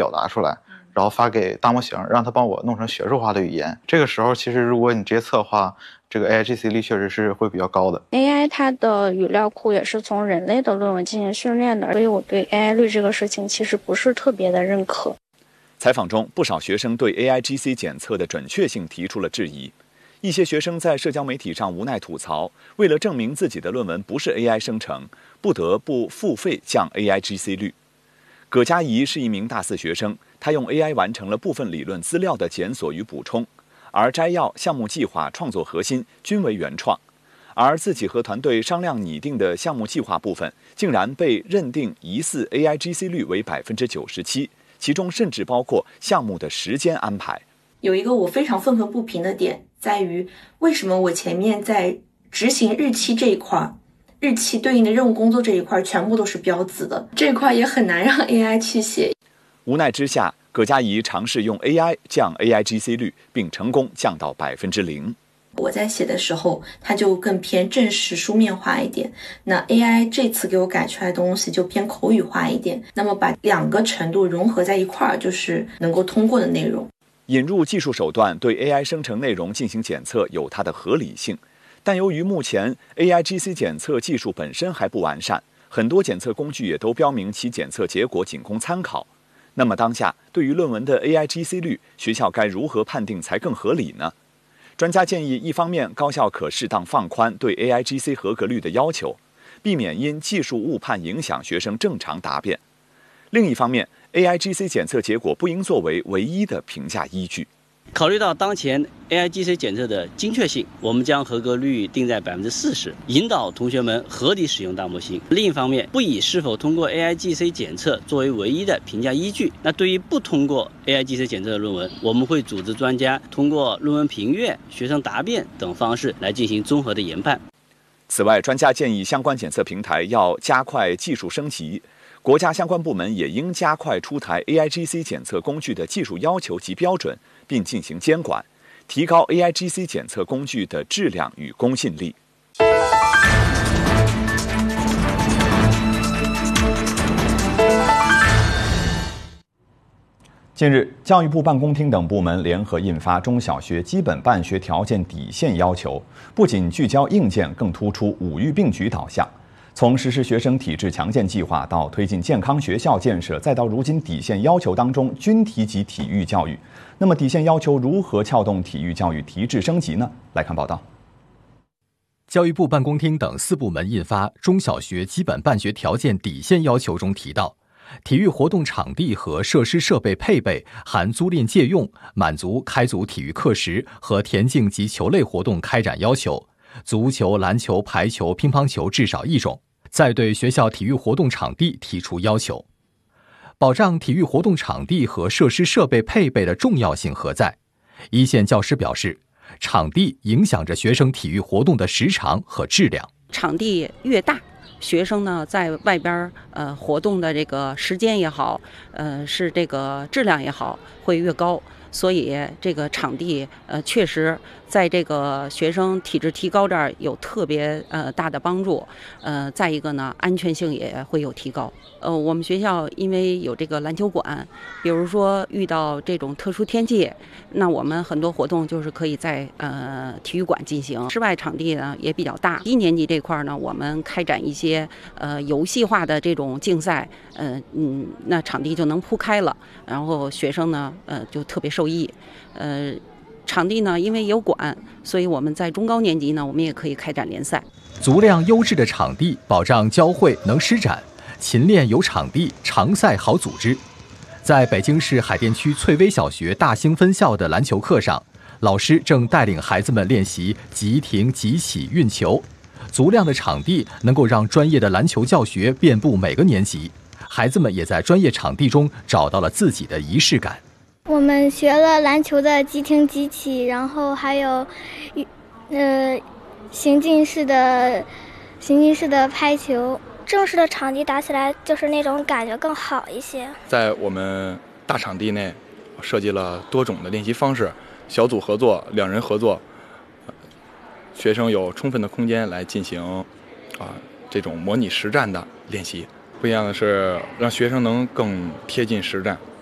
表达出来，然后发给大模型，让它帮我弄成学术化的语言。这个时候，其实如果你直接测的话，这个 AIGC 率确实是会比较高的。 AI 它的语料库也是从人类的论文进行训练的，所以我对 AI 率这个事情其实不是特别的认可。 采访中，不少学生对 AIGC 检测的准确性提出了质疑。一些学生在社交媒体上无奈吐槽，为了证明自己的论文不是 AI 生成，不得不付费降 AIGC 率。葛佳怡是一名大4学生，她用 AI 完成了部分理论资料的检索与补充，而摘要、项目计划、创作核心均为原创，而自己和团队商量拟定的项目计划部分，竟然被认定疑似 AIGC 率为97%，其中甚至包括项目的时间安排。 有一个我非常愤愤不平的点，在于为什么我前面在执行日期这一块，日期对应的任务工作这一块全部都是标字的，这一块也很难让 AI 去写。 无奈之下，葛佳怡尝试用 AI 降 AIGC 率，并成功降到0%。 我在写的时候，它就更偏正式书面化一点，那 AI 这次给我改出来的东西就偏口语化一点，那么把2个程度融合在一块儿，就是能够通过的内容。 引入技术手段对 AI 生成内容进行检测有它的合理性，但由于目前 AIGC 检测技术本身还不完善，很多检测工具也都标明其检测结果仅供参考。那么当下对于论文的 AIGC 率，学校该如何判定才更合理呢？专家建议，一方面高校可适当放宽对 AIGC 合格率的要求，避免因技术误判影响学生正常答辩；另一方面， AIGC 检测结果不应作为唯一的评价依据。 考虑到当前 AIGC 检测的精确性，我们将合格率定在40%，引导同学们合理使用大模型。另一方面，不以是否通过 AIGC 检测作为唯一的评价依据。那对于不通过 AIGC 检测的论文，我们会组织专家通过论文评阅、学生答辩等方式来进行综合的研判。 此外，专家建议相关检测平台要加快技术升级，国家相关部门也应加快出台 AIGC 检测工具的技术要求及标准，并进行监管，提高 AIGC 检测工具的质量与公信力。近日，教育部办公厅等部门联合印发《中小学基本办学条件底线要求》，不仅聚焦硬件，更突出五育并举导向。从实施学生体质强健计划到推进健康学校建设，再到如今底线要求当中均提及体育教育。那么底线要求如何撬动体育教育提质升级呢？来看报道。 教育部办公厅等4部门印发《中小学基本办学条件底线要求》中提到，体育活动场地和设施设备配备含租赁借用，满足开组体育课时和田径及球类活动开展要求，足球、篮球、排球、乒乓球至少1种。再对学校体育活动场地提出要求。保障体育活动场地和设施设备配备的重要性何在？一线教师表示，场地影响着学生体育活动的时长和质量。 场地越大，学生呢在外边活动的这个时间也好，是这个质量也好，会越高。所以这个场地确实在这个学生体质提高这儿有特别大的帮助。再一个呢，安全性也会有提高。我们学校因为有这个篮球馆，比如说遇到这种特殊天气，那我们很多活动就是可以在体育馆进行。室外场地呢也比较大。1年级这块呢，我们开展一些游戏化的这种竞赛，那场地就能铺开了，然后学生呢就特别受益。场地呢因为有馆，所以我们在中高年级呢我们也可以开展联赛。 足量优质的场地保障教会能施展，勤练有场地，常赛好组织。在北京市海淀区翠微小学大兴分校的篮球课上，老师正带领孩子们练习急停、急起、运球。足量的场地能够让专业的篮球教学遍布每个年级，孩子们也在专业场地中找到了自己的仪式感。 我们学了篮球的急停急起，然后还有行进式的拍球。正式的场地打起来就是那种感觉更好一些。 在我们大场地内设计了多种的练习方式，小组合作、2人合作，学生有充分的空间来进行这种模拟实战的练习。不一样的是让学生能更贴近实战，